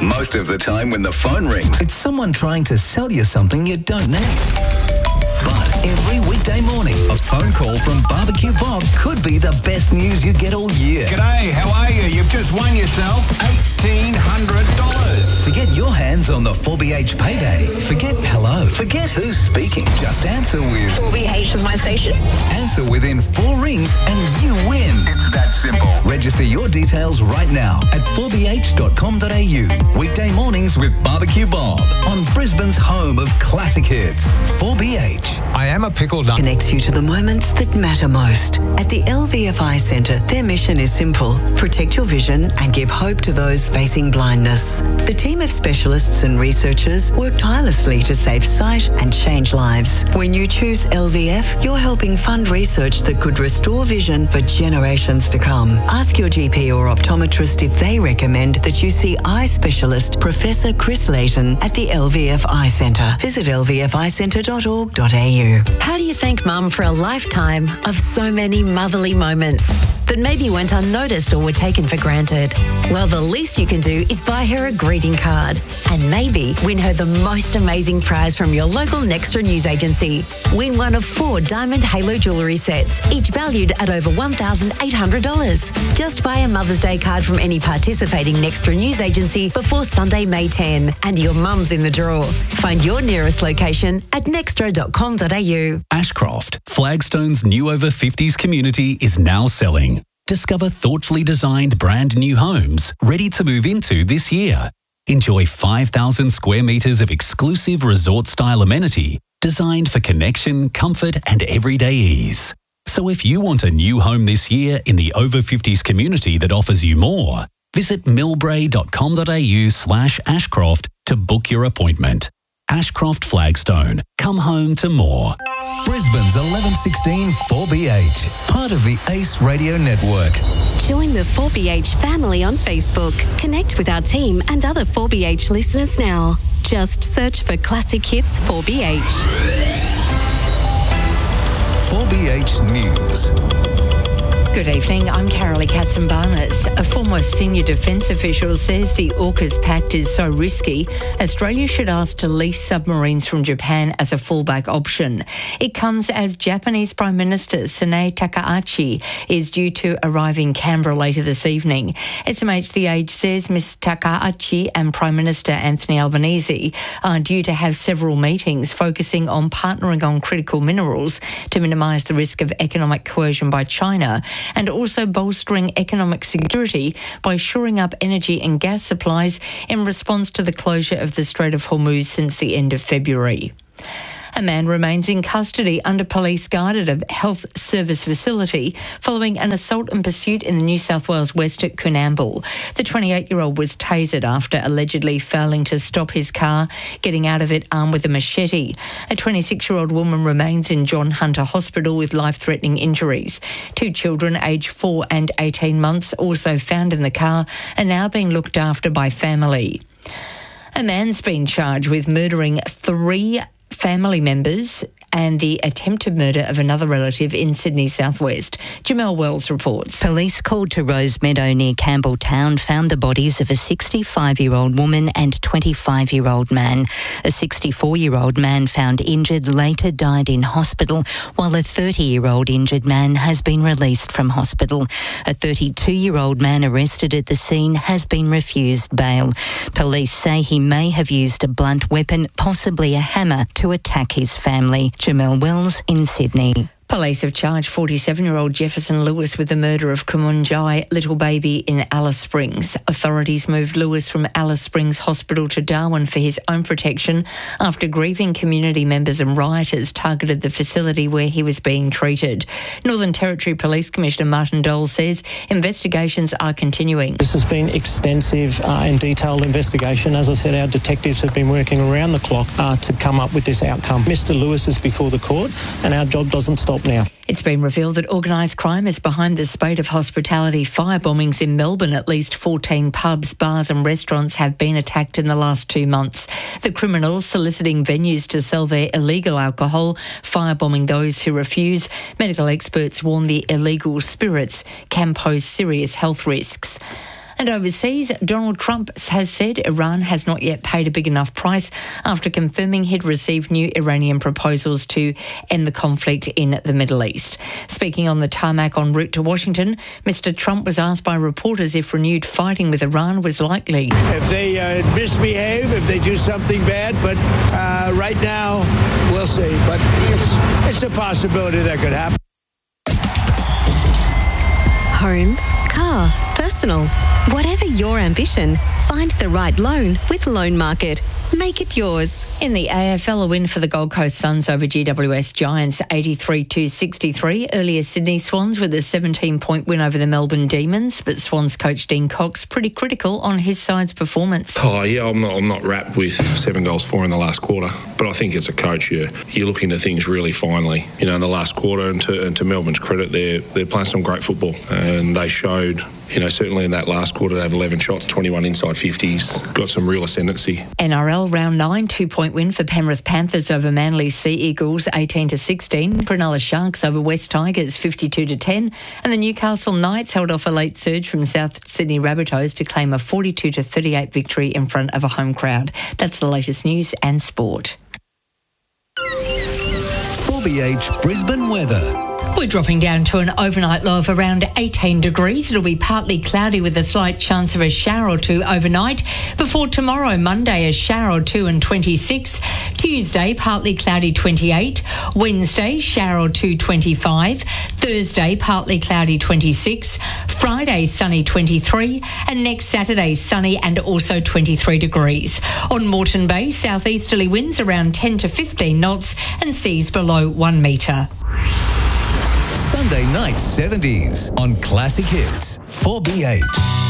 Most of the time when the phone rings, it's someone trying to sell you something you don't need. But every weekday morning, a phone call from Barbecue Bob could be the best news you get all year. G'day, how are you? You've just won yourself $1,800. Forget your hands on the 4BH payday. Forget hello. forget who's speaking. Just answer with 4BH is my station. Answer within 4 rings and you win. It's that simple. Register your details right now at 4bh.com.au. Weekday mornings with Barbecue Bob on Brisbane's home of classic hits. 4BH. I am a pickle nut. Connects you to the moments that matter most. At the LVFI Centre, their mission is simple: protect your vision and give hope to those facing blindness. The team of specialists and researchers work tirelessly to save sight and change lives. When you choose LVF, you're helping fund research that could restore vision for generations to come. Ask your GP or optometrist if they recommend that you see eye specialist Professor Chris Layton at the LVF Eye Centre. Visit lvficentre.org.au. How do you thank Mum for a lifetime of so many motherly moments that maybe went unnoticed or were taken for granted? Well, the least you can do is buy her a greeting card and maybe win her the most amazing prize from your local Nextra news agency. Win one of 4 Diamond Halo jewellery sets, each valued at over $1,800. Just buy a Mother's Day card from any participating Nextra news agency before Sunday, May 10, and your mum's in the draw. Find your nearest location at nextra.com.au. Ashcroft, Flagstone's new over 50s community, is now selling. Discover thoughtfully designed brand new homes ready to move into this year. Enjoy 5,000 square metres of exclusive resort-style amenity designed for connection, comfort and everyday ease. So if you want a new home this year in the over 50s community that offers you more, visit millbrae.com.au/Ashcroft to book your appointment. Ashcroft Flagstone. Come home to more. Brisbane's 1116 4BH, part of the Ace Radio Network. Join the 4BH family on Facebook. Connect with our team and other 4BH listeners now. Just search for Classic Hits 4BH. 4BH News. Good evening, I'm Carolee Katzenbarnes. A former senior defence official says the AUKUS pact is so risky, Australia should ask to lease submarines from Japan as a fallback option. It comes as Japanese Prime Minister Sanae Takaichi is due to arrive in Canberra later this evening. SMH The Age says Ms Takaichi and Prime Minister Anthony Albanese are due to have several meetings focusing on partnering on critical minerals to minimise the risk of economic coercion by China, and also bolstering economic security by shoring up energy and gas supplies in response to the closure of the Strait of Hormuz since the end of February. A man remains in custody under police guard at a health service facility following an assault and pursuit in the New South Wales West at Coonamble. The 28-year-old was tasered after allegedly failing to stop his car, getting out of it armed with a machete. A 26-year-old woman remains in John Hunter Hospital with life-threatening injuries. 2 children aged 4 and 18 months, also found in the car, are now being looked after by family. A man's been charged with murdering 3 family members and the attempted murder of another relative in Sydney's southwest. Jamelle Wells reports. Police called to Rosemeadow near Campbelltown found the bodies of a 65-year-old woman and 25-year-old man. A 64-year-old man found injured later died in hospital, while a 30-year-old injured man has been released from hospital. A 32-year-old man arrested at the scene has been refused bail. Police say he may have used a blunt weapon, possibly a hammer, to attack his family. Jamelle Wells in Sydney. Police have charged 47-year-old Jefferson Lewis with the murder of Kumunjai little baby in Alice Springs. Authorities moved Lewis from Alice Springs Hospital to Darwin for his own protection after grieving community members and rioters targeted the facility where he was being treated. Northern Territory Police Commissioner Martin Dole says investigations are continuing. This has been extensive and detailed investigation. As I said, our detectives have been working around the clock to come up with this outcome. Mr. Lewis is before the court and our job doesn't stop now. It's been revealed that organised crime is behind the spate of hospitality fire bombings in Melbourne. At least 14 pubs, bars and restaurants have been attacked in the last 2 months. The criminals soliciting venues to sell their illegal alcohol, firebombing those who refuse. Medical experts warn the illegal spirits can pose serious health risks. A And overseas, Donald Trump has said Iran has not yet paid a big enough price after confirming he'd received new Iranian proposals to end the conflict in the Middle East. Speaking on the tarmac en route to Washington, Mr. Trump was asked by reporters if renewed fighting with Iran was likely. If they misbehave, if they do something bad, but right now, we'll see. But it's a possibility that could happen. Home, car, personal. Whatever your ambition, find the right loan with Loan Market. Make it yours. In the AFL, a win for the Gold Coast Suns over GWS Giants, 83-63. Earlier, Sydney Swans with a 17-point win over the Melbourne Demons, but Swans coach Dean Cox pretty critical on his side's performance. Oh yeah, I'm not wrapped with 7 goals for in the last quarter, but I think as a coach, you look into things really finely. You know, in the last quarter, and to Melbourne's credit, they're playing some great football, and they showed. You know, certainly in that last quarter, they have 11 shots, 21 inside 50s. Got some real ascendancy. NRL round 9, 2-point win for Penrith Panthers over Manly Sea Eagles, 18-16. Cronulla Sharks over West Tigers, 52-10. And the Newcastle Knights held off a late surge from South Sydney Rabbitohs to claim a 42-38 victory in front of a home crowd. That's the latest news and sport. 4BH Brisbane weather. We're dropping down to an overnight low of around 18 degrees. It'll be partly cloudy with a slight chance of a shower or two overnight. Before tomorrow, Monday, a shower or two and 26. Tuesday, partly cloudy, 28. Wednesday, shower or two, 25. Thursday, partly cloudy, 26. Friday, sunny, 23. And next Saturday, sunny and also 23 degrees. On Moreton Bay, southeasterly winds around 10 to 15 knots and seas below 1 metre. Sunday night 70s on Classic Hits 4BH.